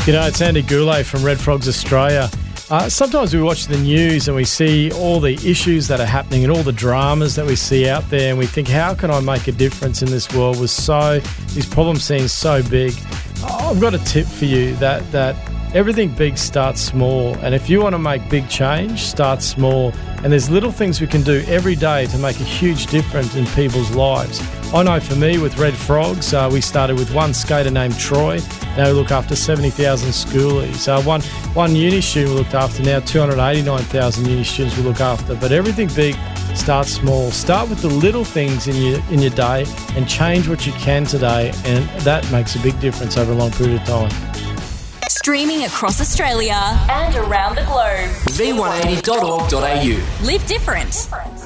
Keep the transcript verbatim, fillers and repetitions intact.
G'day, it's Andy Goulet from Red Frogs Australia. Uh, sometimes we watch the news and we see all the issues that are happening and all the dramas that we see out there, and we think, how can I make a difference in this world with so these problems seem so big? Oh, I've got a tip for you that that everything big starts small, and if you want to make big change, start small. And there's little things we can do every day to make a huge difference in people's lives. I know for me with Red Frogs, uh, we started with one skater named Troy. Now we look after seventy thousand schoolies. Uh, one one uni student we looked after, now two hundred eighty-nine thousand uni students we look after. But everything big starts small. Start with the little things in your in your day and change what you can today, and that makes a big difference over a long period of time. Streaming across Australia and around the globe. v one eighty dot org dot a u. Live different.